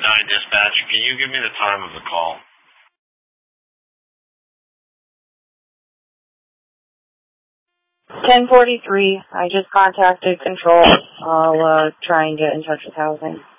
Dispatch. Can you give me the time of the call? 10:43. I just contacted control. I'll try and get in touch with housing.